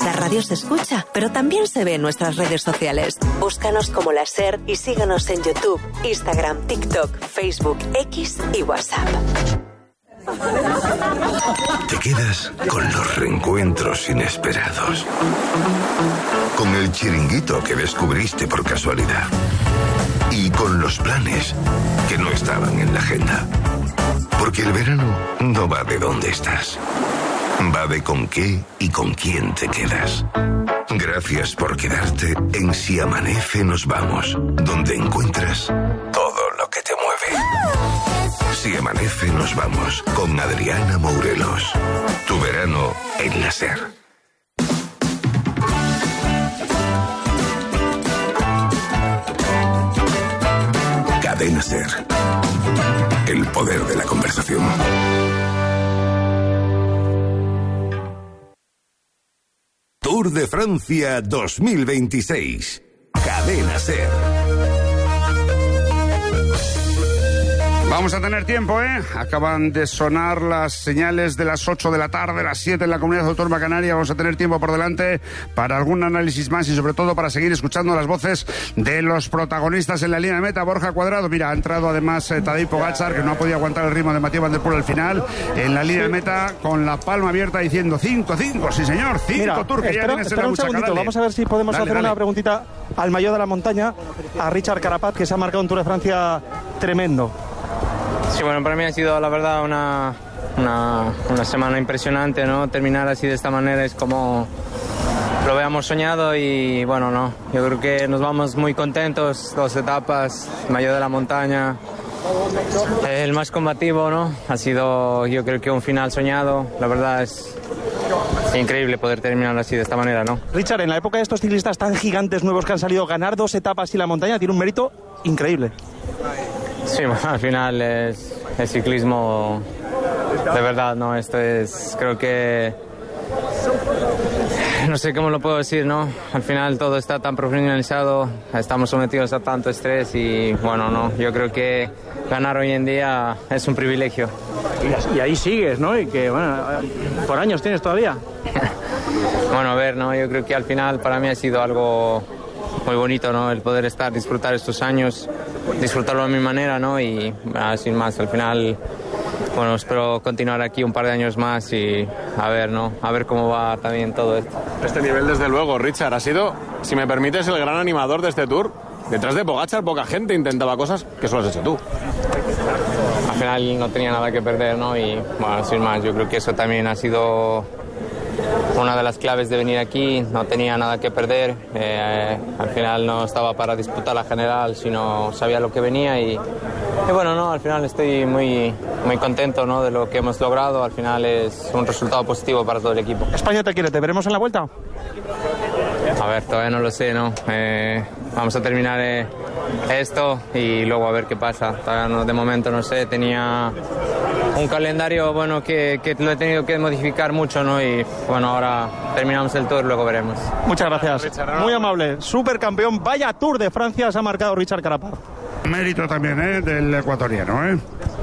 La radio se escucha, pero también se ve en nuestras redes sociales. Búscanos como La SER y síguenos en YouTube, Instagram, TikTok, Facebook, X y WhatsApp. Te quedas con los reencuentros inesperados, con el chiringuito que descubriste por casualidad y con los planes que no estaban en la agenda. Porque el verano no va de dónde estás, va de con qué y con quién te quedas. Gracias por quedarte en Si Amanece Nos Vamos, donde encuentras todo lo que te mueve. Si Amanece Nos Vamos, con Adriana Mourelos. Tu verano en La SER. Cadena SER. El poder de la conversación. Tour de Francia 2026. Cadena SER. Vamos a tener tiempo, ¿eh? Acaban de sonar las señales de las 8 de la tarde, las 7 en la Comunidad Autónoma Canaria. Vamos a tener tiempo por delante para algún análisis más y sobre todo para seguir escuchando las voces de los protagonistas en la línea de meta. Borja Cuadrado, mira, ha entrado además Tadej Pogačar, que no ha podido aguantar el ritmo de Mathieu van der Poel al final, en la línea de meta con la palma abierta diciendo 5-5, sí señor, 5 Tour que ya tienes en la buchaca. Vamos a ver si podemos hacer una preguntita al mayor de la montaña, a Richard Carapaz, que se ha marcado un Tour de Francia tremendo. Sí, bueno, para mí ha sido la verdad una semana impresionante, ¿no? Terminar así de esta manera es como lo habíamos soñado y bueno, no, yo creo que nos vamos muy contentos, 2 etapas, mayor de la montaña, el más combativo, ¿no? Ha sido, yo creo que un final soñado, la verdad es increíble poder terminar así de esta manera, ¿no? Richard, en la época de estos ciclistas tan gigantes nuevos que han salido, ganar 2 etapas y la montaña tiene un mérito increíble. Sí, bueno, al final es el ciclismo de verdad, ¿no? Esto es, creo que, no sé cómo lo puedo decir, ¿no? Al final todo está tan profesionalizado, estamos sometidos a tanto estrés y, bueno, no, yo creo que ganar hoy en día es un privilegio. Y ahí sigues, ¿no? Y que, bueno, por años tienes todavía. Bueno, a ver, ¿no? Yo creo que al final para mí ha sido algo muy bonito, ¿no? El poder disfrutar estos años, disfrutarlo a mi manera, ¿no? Y sin más, al final, bueno, espero continuar aquí un par de años más y a ver, ¿no? A ver cómo va también todo esto. Este nivel, desde luego, Richard, ha sido, si me permites, el gran animador de este Tour. Detrás de Pogačar poca gente intentaba cosas que solo has hecho tú. Al final no tenía nada que perder, ¿no? Y bueno, sin más, yo creo que eso también ha sido una de las claves de venir aquí. No tenía nada que perder, al final no estaba para disputar la general, sino sabía lo que venía y bueno, no, al final estoy muy contento, ¿no? De lo que hemos logrado. Al final es un resultado positivo para todo el equipo. España te quiere, ¿te veremos en la vuelta? A ver, todavía no lo sé, ¿no? Vamos a terminar esto y luego a ver qué pasa. Todavía no, de momento no sé, tenía un calendario, bueno, que lo he tenido que modificar mucho, ¿no? Y bueno, ahora terminamos el Tour, luego veremos. Muchas gracias, Richard, muy amable. Supercampeón, vaya Tour de Francia se ha marcado Richard Carapaz. Mérito también, del ecuatoriano,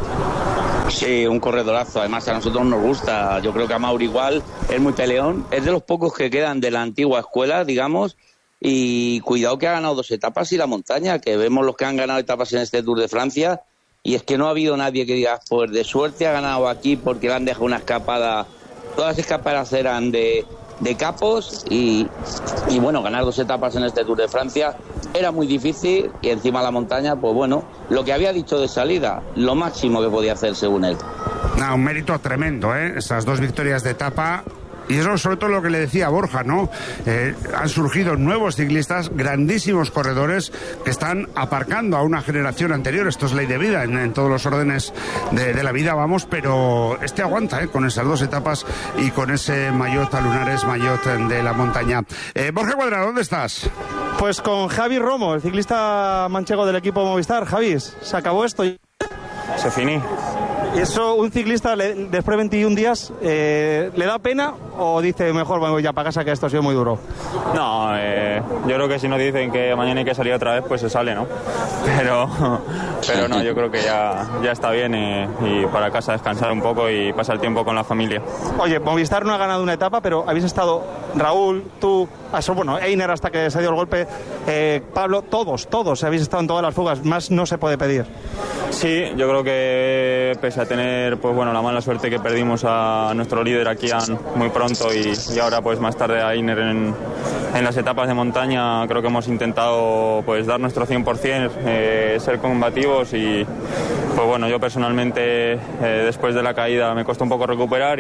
Sí, un corredorazo, además a nosotros nos gusta, yo creo que a Mauri igual, es muy peleón, es de los pocos que quedan de la antigua escuela, digamos, y cuidado que ha ganado 2 etapas y la montaña, que vemos los que han ganado etapas en este Tour de Francia, y es que no ha habido nadie que diga, pues de suerte ha ganado aquí porque le han dejado una escapada, todas las escapadas eran de capos y bueno, ganar 2 etapas en este Tour de Francia era muy difícil y encima la montaña, pues bueno, lo que había dicho de salida, lo máximo que podía hacer según él. Un mérito tremendo, esas 2 victorias de etapa. Y eso sobre todo lo que le decía Borja, ¿no? Han surgido nuevos ciclistas, grandísimos corredores que están aparcando a una generación anterior. Esto es ley de vida en todos los órdenes de la vida, vamos, pero este aguanta, con esas 2 etapas y con ese maillot a lunares, maillot de la montaña. Borja Cuadrado, ¿dónde estás? Pues con Javi Romo, el ciclista manchego del equipo Movistar. Javi, se acabó esto. Se finí. ¿Y eso un ciclista después de 21 días le da pena o dice mejor voy ya para casa que esto ha sido muy duro? No, yo creo que si nos dicen que mañana hay que salir otra vez, pues se sale, ¿no? Pero no, yo creo que ya está bien y para casa descansar un poco y pasar tiempo con la familia. Oye, Movistar no ha ganado una etapa, pero habéis estado Raúl, tú, bueno, Einer hasta que se dio el golpe, Pablo, todos habéis estado en todas las fugas, más no se puede pedir. Sí, yo creo que pese a tener pues bueno la mala suerte que perdimos a nuestro líder a Kian muy pronto y ahora pues más tarde a Einer en las etapas de montaña, creo que hemos intentado pues dar nuestro 100%, ser combativos y pues bueno, yo personalmente después de la caída me costó un poco recuperar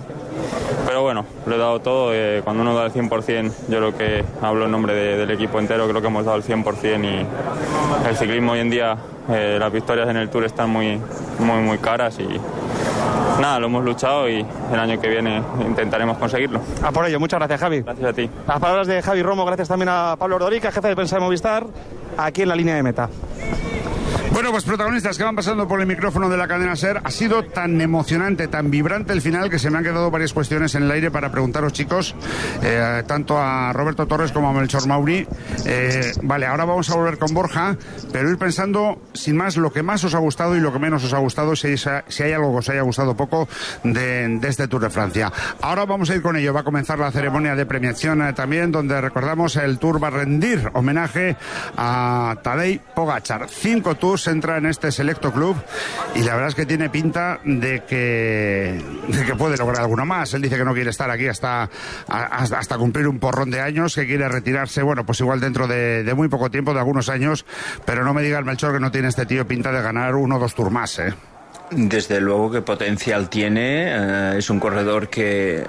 pero bueno, lo he dado todo. Cuando uno da el 100%, yo creo que hablo en nombre del equipo entero, creo que hemos dado el 100% y el ciclismo hoy en día, las victorias en el Tour están muy caras y nada, lo hemos luchado y el año que viene intentaremos conseguirlo. A por ello, muchas gracias, Javi. Gracias a ti. Las palabras de Javi Romo, gracias también a Pablo Ordorica, jefe de prensa de Movistar, aquí en la línea de meta. Bueno, pues protagonistas que van pasando por el micrófono de la cadena SER. Ha sido tan emocionante, tan vibrante el final que se me han quedado varias cuestiones en el aire para preguntaros, chicos, tanto a Roberto Torres como a Melchor Mauri. Vale, ahora vamos a volver con Borja, pero ir pensando, sin más, lo que más os ha gustado y lo que menos os ha gustado, si hay algo que os haya gustado poco de este Tour de Francia. Ahora vamos a ir con ello. Va a comenzar la ceremonia de premiación también, donde recordamos el Tour va a rendir homenaje a Tadej Pogačar. 5 Tours entra en este selecto club y la verdad es que tiene pinta de que puede lograr alguno más. Él dice que no quiere estar aquí hasta cumplir un porrón de años, que quiere retirarse, bueno, pues igual dentro de muy poco tiempo, de algunos años, pero no me diga el Melchor que no tiene este tío pinta de ganar 1 o 2 Tours más, Desde luego que potencial tiene, es un corredor que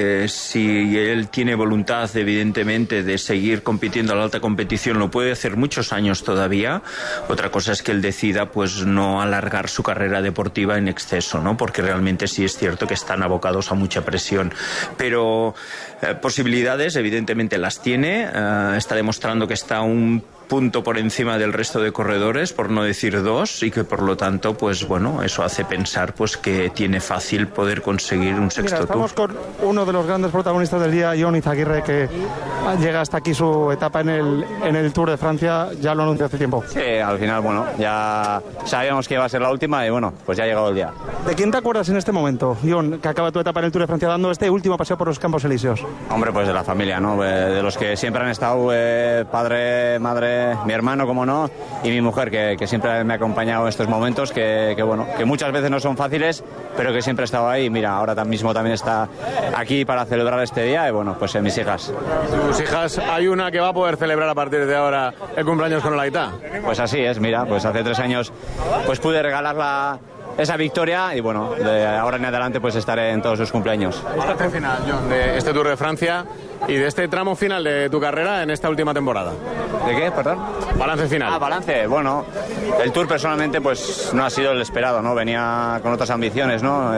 si él tiene voluntad evidentemente de seguir compitiendo a la alta competición lo puede hacer muchos años todavía. Otra cosa es que él decida pues no alargar su carrera deportiva en exceso, ¿no? Porque realmente sí es cierto que están abocados a mucha presión, pero posibilidades evidentemente las tiene, está demostrando que está un punto por encima del resto de corredores, por no decir 2, y que por lo tanto, pues bueno, eso hace pensar pues que tiene fácil poder conseguir un sexto Tour. Estamos con uno de los grandes protagonistas del día, Jon Izaguirre, que llega hasta aquí su etapa en el Tour de Francia, ya lo anunció hace tiempo. Sí, al final, bueno, ya sabíamos que iba a ser la última y bueno, pues ya ha llegado el día. ¿De quién te acuerdas en este momento, Jon, que acaba tu etapa en el Tour de Francia dando este último paseo por los Campos Elíseos? Hombre, pues de la familia, ¿no? De los que siempre han estado, padre, madre, mi hermano, como no, y mi mujer, que siempre me ha acompañado en estos momentos, que bueno, que muchas veces no son fáciles, pero que siempre ha estado ahí. Mira, ahora mismo también está aquí para celebrar este día, y bueno, pues mis hijas. ¿Tus hijas hay una que va a poder celebrar a partir de ahora el cumpleaños con Olaita? Pues así es, mira, pues hace 3 años pues pude regalarla esa victoria y bueno, de ahora en adelante pues estaré en todos sus cumpleaños. Balance final, Jon, de este Tour de Francia y de este tramo final de tu carrera en esta última temporada. ¿De qué, perdón? Balance final. Balance. Bueno, el Tour personalmente pues no ha sido el esperado, ¿no? Venía con otras ambiciones, ¿no?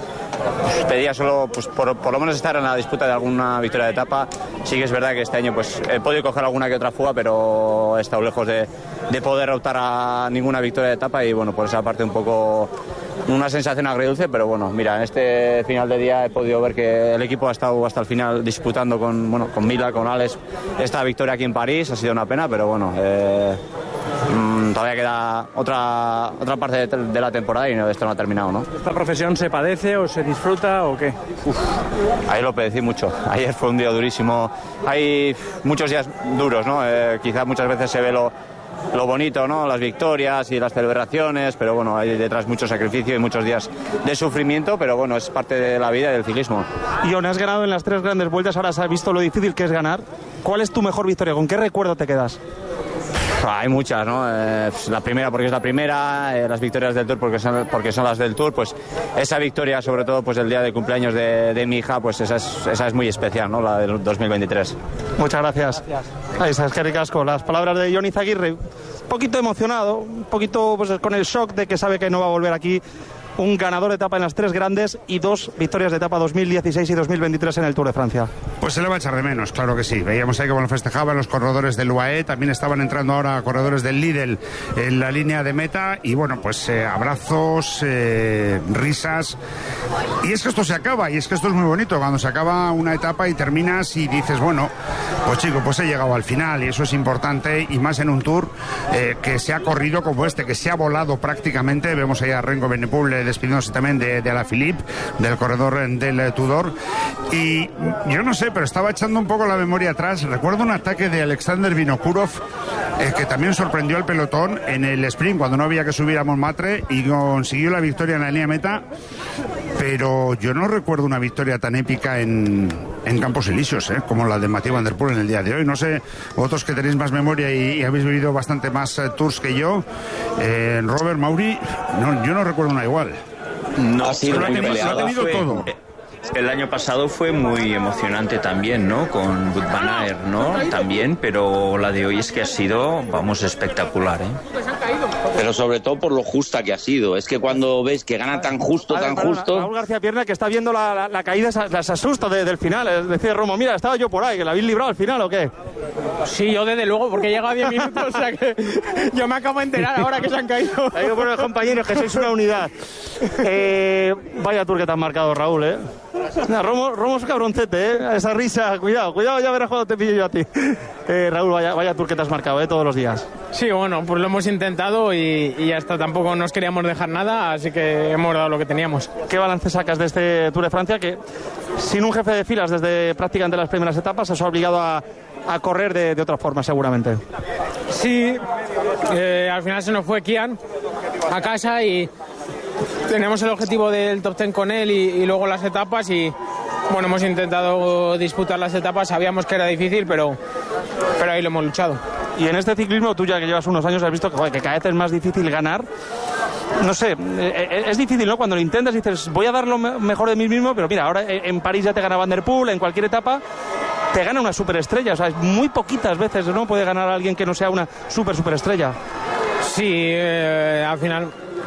Pedía solo, pues por lo menos estar en la disputa de alguna victoria de etapa. Sí que es verdad que este año pues he podido coger alguna que otra fuga, pero he estado lejos de poder optar a ninguna victoria de etapa y bueno, por esa parte un poco una sensación agridulce, pero bueno, mira, en este final de día he podido ver que el equipo ha estado hasta el final disputando con Mila, con Alex, esta victoria aquí en París. Ha sido una pena, pero bueno, todavía queda otra parte de la temporada y esto no ha terminado, ¿no? ¿Esta profesión se padece o se disfruta o qué? Ayer lo padecí mucho. Ayer fue un día durísimo. Hay muchos días duros, ¿no? Quizás muchas veces se ve lo bonito, ¿no? Las victorias y las celebraciones, pero bueno, hay detrás mucho sacrificio y muchos días de sufrimiento, pero bueno, es parte de la vida y del ciclismo. Jon, has ganado en las 3 grandes vueltas, ahora has visto lo difícil que es ganar. ¿Cuál es tu mejor victoria? ¿Con qué recuerdo te quedas? Hay muchas, ¿no? La primera porque es la primera, las victorias del Tour porque son las del Tour, pues esa victoria, sobre todo pues el día de cumpleaños de mi hija, pues esa es muy especial, ¿no? La del 2023. Muchas gracias. Ahí está, es que ricasco. Las palabras de Jon Izaguirre, un poquito emocionado, un poquito pues con el shock de que sabe que no va a volver aquí. Un ganador de etapa en las 3 grandes y 2 victorias de etapa 2016 y 2023 en el Tour de Francia. Pues se le va a echar de menos, claro que sí. Veíamos ahí cómo lo festejaban los corredores del UAE, también estaban entrando ahora corredores del Lidl en la línea de meta y bueno, pues abrazos, risas. Y es que esto se acaba, y es que esto es muy bonito, cuando se acaba una etapa y terminas y dices, bueno, pues chico, pues he llegado al final y eso es importante, y más en un Tour que se ha corrido como este, que se ha volado prácticamente. Vemos ahí a Renko Evenepoel despidiéndose también de Alaphilippe, del corredor del Tudor, y yo no sé, pero estaba echando un poco la memoria atrás. Recuerdo un ataque de Alexander Vinokurov que también sorprendió al pelotón en el sprint cuando no había que subir a Montmartre y consiguió la victoria en la línea meta. Pero yo no recuerdo una victoria tan épica en Campos Elíseos, como la de Mathieu Van Der Poel en el día de hoy. No sé, vosotros que tenéis más memoria y habéis vivido bastante más tours que yo, Robert, Mauri, no, yo no recuerdo una igual. No, ha tenido todo. El año pasado fue muy emocionante también, ¿no? Con Wout van Aert, ¿no? También, pero la de hoy es que ha sido, vamos, espectacular, ¿eh? Pero sobre todo por lo justa que ha sido. Es que cuando ves que gana tan justo, Raúl García Pierna, que está viendo la caída, se asusta del final. Es decir, Romo, mira, estaba yo por ahí, que la habéis librado al final, ¿o qué? Sí, yo desde luego, porque he llegado a 10 minutos, o sea que yo me acabo de enterar ahora que se han caído. Digo por los compañeros que sois una unidad. Vaya tour que te has marcado, Raúl, ¿eh? Mira, Romo es cabroncete, ¿eh? Esa risa, cuidado, ya verás cuando te pillo yo a ti. Raúl, vaya tour que te has marcado, todos los días. Sí, bueno, pues lo hemos intentado y ya está, tampoco nos queríamos dejar nada, así que hemos dado lo que teníamos. ¿Qué balance sacas de este Tour de Francia que, sin un jefe de filas desde prácticamente las primeras etapas, os ha obligado a correr de otra forma, seguramente? Sí, al final se nos fue Kian a casa y tenemos el objetivo del top 10 con él y luego las etapas y bueno, hemos intentado disputar las etapas, sabíamos que era difícil, pero ahí lo hemos luchado. Y en este ciclismo, tú ya que llevas unos años has visto que cada vez es más difícil ganar. No sé, es difícil, ¿no? Cuando lo intentas dices, voy a dar lo mejor de mí mismo, pero mira, ahora en París ya te gana Van Der Poel, en cualquier etapa te gana una superestrella, o sea, muy poquitas veces no puede ganar a alguien que no sea una superestrella. Sí, al final,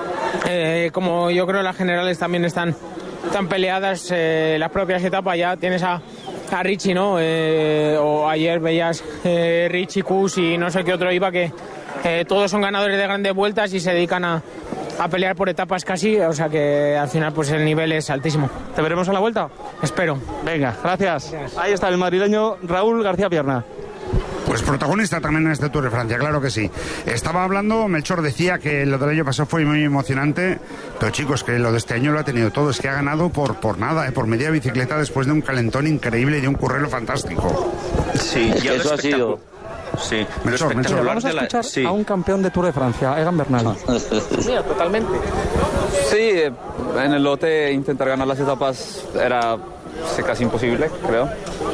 como yo creo las generales también están tan peleadas, las propias etapas ya tienes a Richie, ¿no? O ayer veías Richie, Kuss y no sé qué otro iba, que todos son ganadores de grandes vueltas y se dedican a pelear por etapas casi, o sea que al final pues el nivel es altísimo. ¿Te veremos a la vuelta? Espero. Venga, gracias. Ahí está el madrileño Raúl García Pierna. Pues protagonista también en este Tour de Francia, claro que sí. Estaba hablando, Melchor decía que lo del año pasado fue muy emocionante, pero chicos, que lo de este año lo ha tenido todo, es que ha ganado por nada, por media bicicleta después de un calentón increíble y de un currelo fantástico. Sí, y eso ha sido. Sí, Melchor. Vamos a escuchar a un campeón de Tour de Francia, Egan Bernal. Mira, totalmente. Sí, en el lote intentar ganar las etapas era casi imposible, creo.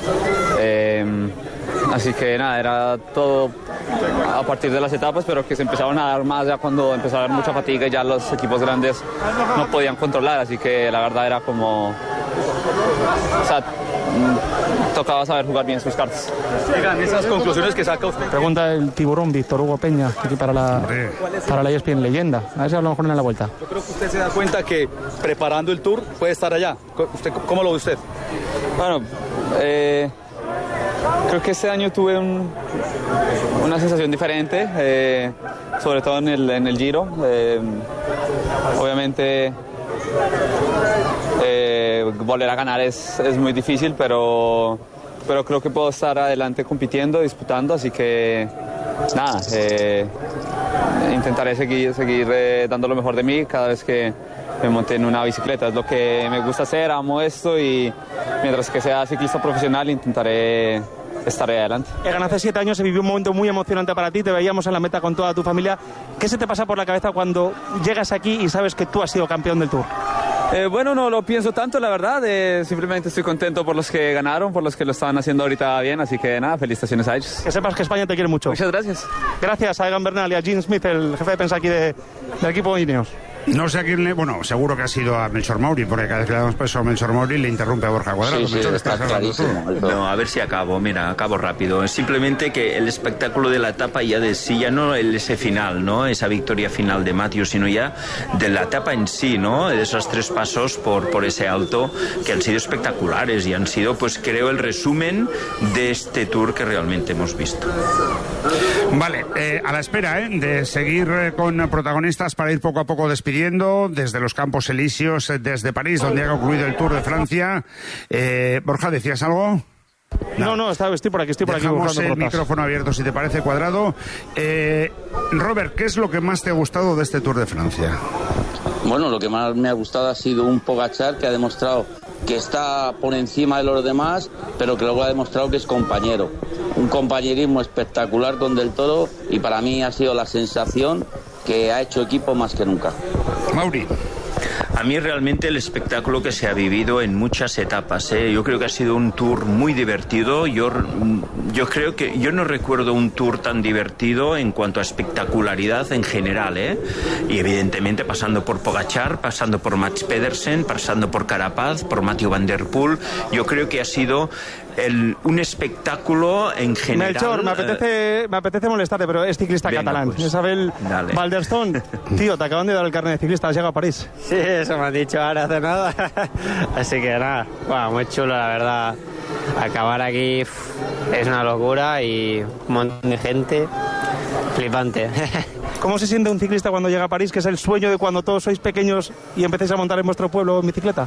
Así que nada, era todo a partir de las etapas, pero que se empezaron a dar más ya cuando empezó a haber mucha fatiga y ya los equipos grandes no podían controlar, así que la verdad era como... O sea, tocaba saber jugar bien sus cartas. Digan esas conclusiones que saca usted. Pregunta el tiburón Víctor Hugo Peña, aquí para la ESPN Leyenda. A ver si hablamos con él en la vuelta. Yo creo que usted se da cuenta que preparando el Tour puede estar allá. ¿Cómo lo ve usted? Bueno, creo que este año tuve una sensación diferente, sobre todo en el Giro. Obviamente volver a ganar es muy difícil, pero creo que puedo estar adelante compitiendo, disputando, así que nada, intentaré seguir dando lo mejor de mí cada vez que me monte en una bicicleta. Es lo que me gusta hacer, amo esto y mientras que sea ciclista profesional intentaré estar adelante. Egan, hace 7 años se vivió un momento muy emocionante para ti, te veíamos en la meta con toda tu familia. ¿Qué se te pasa por la cabeza cuando llegas aquí y sabes que tú has sido campeón del Tour? Bueno, no lo pienso tanto, la verdad. Simplemente estoy contento por los que ganaron, por los que lo estaban haciendo ahorita bien, así que nada, felicitaciones a ellos. Que sepas que España te quiere mucho. Muchas gracias. Gracias a Egan Bernal y a Jim Smith, el jefe de prensa aquí del equipo Ineos. No sé a quién le... Bueno, seguro que ha sido a Melchor Mauri, porque cada vez que le damos peso a Melchor Mauri le interrumpe a Borja Cuadrado. Sí, está clarísimo. No, a ver si acabo. Mira, acabo rápido. Simplemente que el espectáculo de la etapa ya de sí, ya no ese final, ¿no? Esa victoria final de Mathieu, sino ya de la etapa en sí, ¿no? De esos 3 pasos por ese alto que han sido espectaculares y han sido, pues creo, el resumen de este Tour que realmente hemos visto. Vale, a la espera de seguir con protagonistas para ir poco a poco despidiendo desde los Campos Elíseos, desde París, donde ha concluido el Tour de Francia. Borja, ¿decías algo? No, estoy por aquí. Dejamos el micrófono abierto, si te parece, Cuadrado. Robert, ¿qué es lo que más te ha gustado de este Tour de Francia? Bueno, lo que más me ha gustado ha sido un Pogačar que ha demostrado que está por encima de los demás, pero que luego ha demostrado que es compañero. Un compañerismo espectacular con Del Toro y para mí ha sido la sensación que ha hecho equipo más que nunca. Mauri. A mí realmente el espectáculo que se ha vivido en muchas etapas, yo creo que ha sido un tour muy divertido. Yo creo que yo no recuerdo un tour tan divertido en cuanto a espectacularidad en general, y evidentemente pasando por Pogačar, pasando por Mats Pedersen, pasando por Carapaz, por Mathieu Van Der Poel. Yo creo que ha sido un espectáculo en general. Melchor, me apetece molestarte, pero es ciclista catalán. Pues, Isabel Valderstone, tío, te acaban de dar el carnet de ciclista, has llegado a París. Sí, eso me han dicho ahora hace nada. Así que nada, bueno, muy chulo, la verdad. Acabar aquí es una locura y un montón de gente. Flipante. ¿Cómo se siente un ciclista cuando llega a París, que es el sueño de cuando todos sois pequeños y empecéis a montar en vuestro pueblo en bicicleta?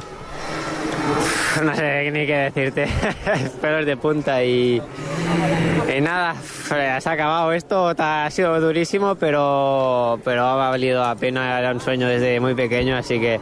No sé ni qué decirte. Pelos de punta y nada, se ha acabado esto, ha sido durísimo, pero ha valido la pena, era un sueño desde muy pequeño, así que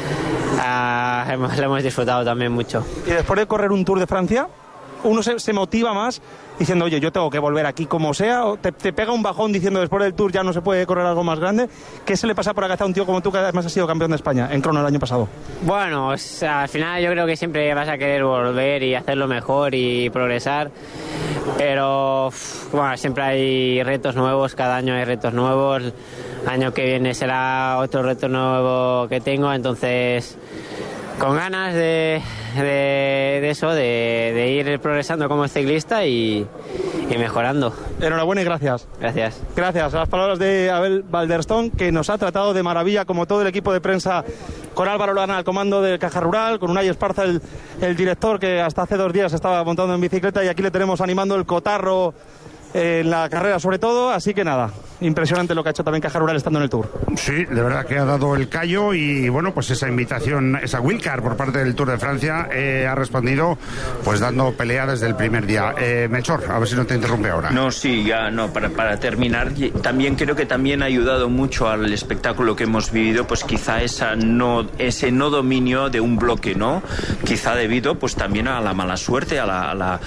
lo hemos disfrutado también mucho. Y después de correr un Tour de Francia, uno se motiva más diciendo, oye, yo tengo que volver aquí como sea, o te pega un bajón diciendo después del Tour ya no se puede correr algo más grande. ¿Qué se le pasa por la cabeza a un tío como tú, que además has sido campeón de España en crono el año pasado? Bueno, al final yo creo que siempre vas a querer volver y hacerlo mejor y progresar, pero bueno, siempre hay retos nuevos, cada año hay retos nuevos, el año que viene será otro reto nuevo que tengo, entonces con ganas de eso, de ir progresando como ciclista y mejorando. Enhorabuena y gracias. Gracias. Gracias a las palabras de Abel Valderstone, que nos ha tratado de maravilla, como todo el equipo de prensa, con Álvaro Lana al comando del Caja Rural, con Unai Esparza, el director, que hasta hace 2 días estaba montando en bicicleta, y aquí le tenemos animando el cotarro en la carrera sobre todo, así que nada, impresionante lo que ha hecho también Caja Rural estando en el Tour. Sí, de verdad que ha dado el callo y bueno, pues esa invitación, esa wildcard por parte del Tour de Francia ha respondido pues dando pelea desde el primer día. Melchor, a ver si no te interrumpe ahora. No, sí, ya no, para terminar, también creo que también ha ayudado mucho al espectáculo que hemos vivido, pues quizá ese no dominio de un bloque, ¿no? Quizá debido pues también a la mala suerte, a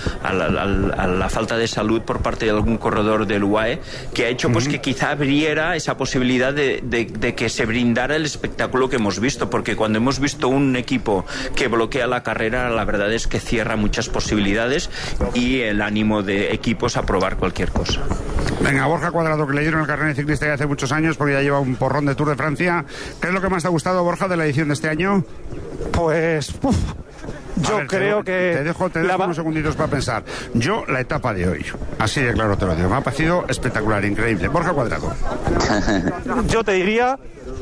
la falta de salud por parte de algún corredor del UAE, que ha hecho pues que quizá abriera esa posibilidad de que se brindara el espectáculo que hemos visto, porque cuando hemos visto un equipo que bloquea la carrera, la verdad es que cierra muchas posibilidades y el ánimo de equipos a probar cualquier cosa. Venga, Borja Cuadrado, que le dieron el carnet de ciclista ya hace muchos años porque ya lleva un porrón de Tour de Francia. ¿Qué es lo que más te ha gustado, Borja, de la edición de este año? Pues yo creo que... Te dejo unos segunditos para pensar. Yo, la etapa de hoy, así de claro te lo digo, me ha parecido espectacular, increíble. Borja Cuadrado. Yo te diría...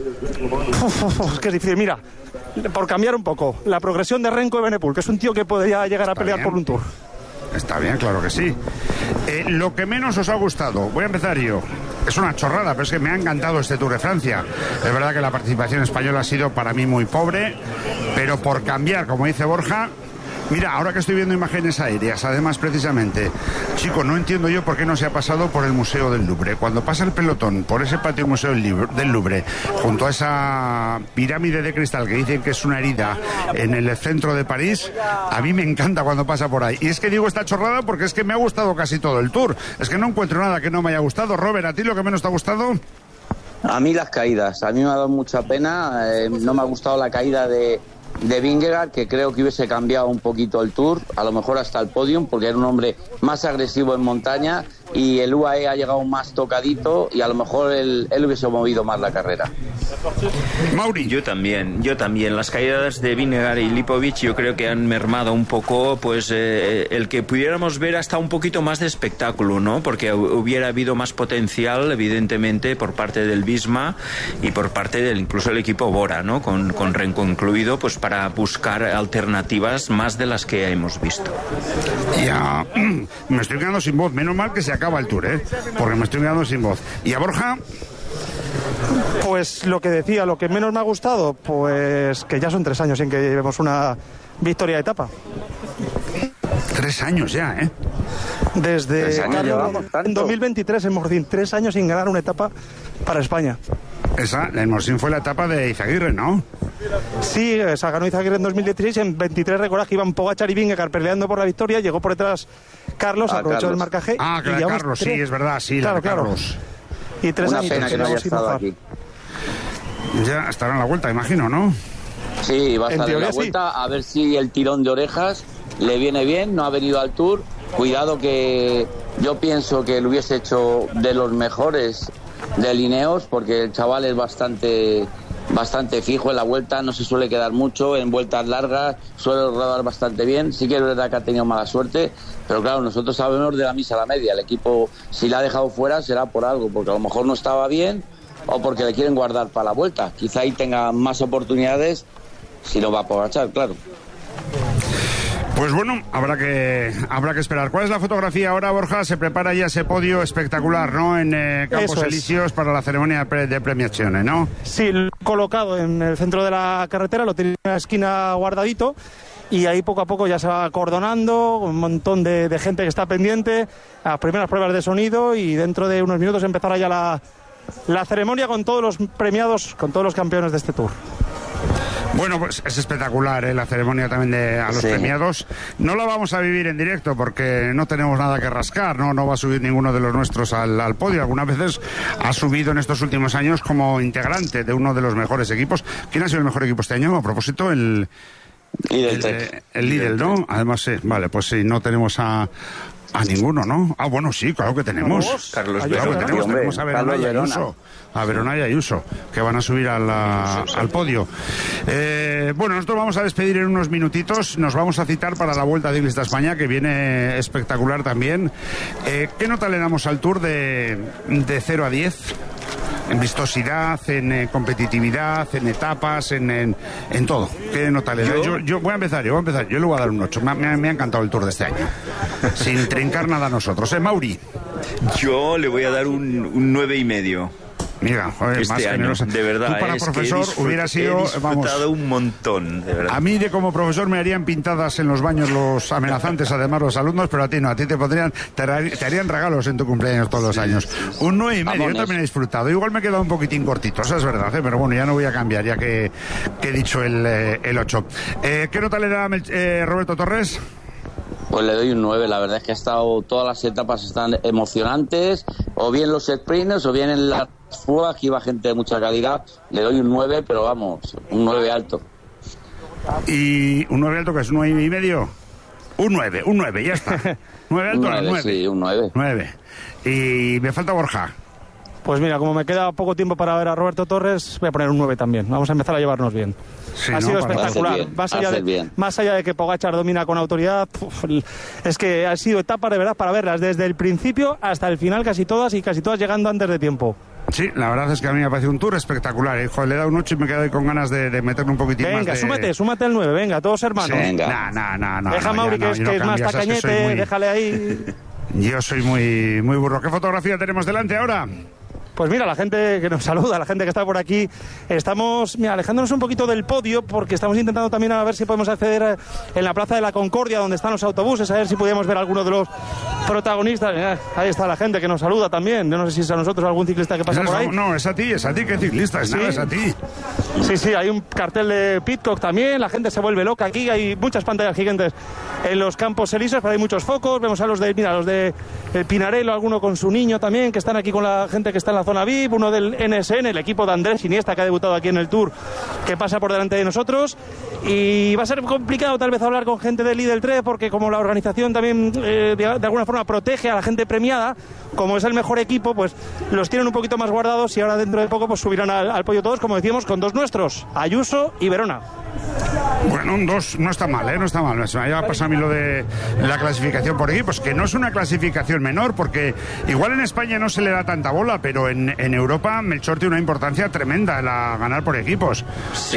Es que es difícil, mira, por cambiar un poco, la progresión de Renko Evenepoel, que es un tío que podría llegar a pelear por un Tour. Está bien, claro que sí. Lo que menos os ha gustado, voy a empezar yo. Es una chorrada, pero es que me ha encantado este Tour de Francia. Es verdad que la participación española ha sido para mí muy pobre, pero por cambiar, como dice Borja... Mira, ahora que estoy viendo imágenes aéreas, además precisamente, chico, no entiendo yo por qué no se ha pasado por el Museo del Louvre. Cuando pasa el pelotón por ese patio Museo del Louvre, junto a esa pirámide de cristal que dicen que es una herida en el centro de París, a mí me encanta cuando pasa por ahí. Y es que digo esta chorrada porque es que me ha gustado casi todo el Tour. Es que no encuentro nada que no me haya gustado. Robert, ¿a ti lo que menos te ha gustado? A mí las caídas, a mí me ha dado mucha pena. No me ha gustado la caída de Vingegaard, que creo que hubiese cambiado un poquito el Tour, a lo mejor hasta el podium, porque era un hombre más agresivo en montaña, y el UAE ha llegado más tocadito y a lo mejor él hubiese movido más la carrera. Mauri. Yo también. Las caídas de Vingegaard y Lipovic yo creo que han mermado un poco pues el que pudiéramos ver hasta un poquito más de espectáculo, ¿no? Porque hubiera habido más potencial, evidentemente, por parte del Visma y por parte del incluso el equipo Bora, ¿no? Con Renko incluido, pues para buscar alternativas más de las que hemos visto. Ya, me estoy quedando sin voz. Menos mal que se acaba el Tour, porque me estoy quedando sin voz. ¿Y a Borja? Pues lo que decía, lo que menos me ha gustado, pues que ya son 3 años sin que llevemos una victoria de etapa. 3 años ya, Desde en 2023 en Morzín, 3 años sin ganar una etapa para España. En Morzín fue la etapa de Izaguirre, ¿no? Sí, esa ganó Izaguirre en 2016. En 23 recordad que iban Pogačar y Vingegaard peleando por la victoria. Llegó por detrás Carlos, aprovechó el marcaje. Ah, claro, Carlos, sí, es verdad, sí, claro, Carlos. Y 3 Una añitos pena que no haya estado aquí. Ya estará en la vuelta, imagino, ¿no? Sí, va a estar en la vuelta, a ver si el tirón de orejas le viene bien, no ha venido al Tour. Cuidado que yo pienso que lo hubiese hecho de los mejores de Ineos, porque el chaval es bastante fijo en la vuelta, no se suele quedar mucho, en vueltas largas suele rodar bastante bien. Sí que es verdad que ha tenido mala suerte, pero claro, nosotros sabemos de la misa a la media. El equipo, si la ha dejado fuera, será por algo, porque a lo mejor no estaba bien o porque le quieren guardar para la vuelta. Quizá ahí tenga más oportunidades si no va a Pogačar, claro. Pues bueno, habrá que esperar. ¿Cuál es la fotografía ahora, Borja? Se prepara ya ese podio espectacular, ¿no? En Campos Elíseos para la ceremonia de premiaciones, ¿no? Sí, colocado en el centro de la carretera, lo tiene en la esquina guardadito. Y ahí poco a poco ya se va acordonando, un montón de gente que está pendiente, las primeras pruebas de sonido, y dentro de unos minutos empezará ya la ceremonia con todos los premiados, con todos los campeones de este Tour. Bueno, pues es espectacular, la ceremonia también a los premiados. No la vamos a vivir en directo porque no tenemos nada que rascar, no va a subir ninguno de los nuestros al podio. Algunas veces ha subido en estos últimos años como integrante de uno de los mejores equipos. ¿Quién ha sido el mejor equipo este año? A propósito, el Lidl, ¿no? Además, sí, vale, pues sí, no tenemos a ninguno, ¿no? Ah, bueno, sí, claro que tenemos. Carlos Verona. Tenemos a Verona y Verona. Ayuso. A Verona y Ayuso, que van a subir al podio. Bueno, nosotros vamos a despedir en unos minutitos. Nos vamos a citar para la Vuelta Ciclista a España, que viene espectacular también. ¿Qué nota le damos al Tour de 0 a 10? En vistosidad, en competitividad, en etapas, en todo. ¿Qué nota le da? Yo voy a empezar. Yo le voy a dar un 8. Me ha encantado el Tour de este año. Sin trincar nada a nosotros. Mauri. Yo le voy a dar un 9,5. Mira, joder, este más año, generosa. de verdad, tú para profesor hubiera sido, he disfrutado un montón, de verdad. A mí como profesor me harían pintadas en los baños los amenazantes, además los alumnos, pero a ti no, a ti te harían regalos en tu cumpleaños todos los años. Un 9,5, yo también he disfrutado. Igual me he quedado un poquitín cortito, eso es verdad, pero bueno, ya no voy a cambiar, ya que he dicho el 8. ¿Qué nota le da Roberto Torres? Pues le doy un 9, la verdad es que todas las etapas están emocionantes, o bien los sprints, o bien en las fugas, que iba gente de mucha calidad. Le doy un 9, pero vamos, un 9 alto. ¿Y un 9 alto que es 9,5? Un 9, ya está. 9 alto, 9. Sí, un 9. 9. Y me falta Borja. Pues mira, como me queda poco tiempo para ver a Roberto Torres, voy a poner un 9 también. Vamos a empezar a llevarnos bien. Sí, ha sido espectacular. Más allá de que Pogačar domina con autoridad, es que ha sido etapas de verdad para verlas desde el principio hasta el final, casi todas llegando antes de tiempo. Sí, la verdad es que a mí me ha parecido un Tour espectacular. Le he dado un 8 y me he quedado ahí con ganas de meterle un poquitín más. Venga, súmate el 9, venga, todos hermanos. Sí, no. Deja a Mauri, que es más tacañete, déjale ahí. Yo soy muy burro. ¿Qué fotografía tenemos delante ahora? Pues mira, la gente que nos saluda, la gente que está por aquí, estamos alejándonos un poquito del podio porque estamos intentando también a ver si podemos acceder en la Plaza de la Concordia, donde están los autobuses, a ver si podemos ver a alguno de los protagonistas. Ahí está la gente que nos saluda también. Yo no sé si es a nosotros o algún ciclista que pasa por ahí. No, es a ti, ¿qué ciclista? ¿Sí? Nada, es a ti. Sí, hay un cartel de Pidcock también, la gente se vuelve loca aquí, hay muchas pantallas gigantes en los Campos Elíseos, pero hay muchos focos, vemos a los de el Pinarello, alguno con su niño también, que están aquí con la gente que está en la zona VIP, uno del NSN, el equipo de Andrés Iniesta, que ha debutado aquí en el Tour, que pasa por delante de nosotros, y va a ser complicado tal vez hablar con gente del Lidl 3, porque como la organización también de alguna forma protege a la gente premiada, como es el mejor equipo, pues los tienen un poquito más guardados, y ahora dentro de poco pues subirán al podio todos, como decíamos, con dos nuestros, Ayuso y Verona. Bueno, un 2 no está mal, no está mal. Se me ha pasado a mí lo de la clasificación por equipos, que no es una clasificación menor, porque igual en España no se le da tanta bola, pero en Europa Melchor tiene una importancia tremenda el ganar por equipos.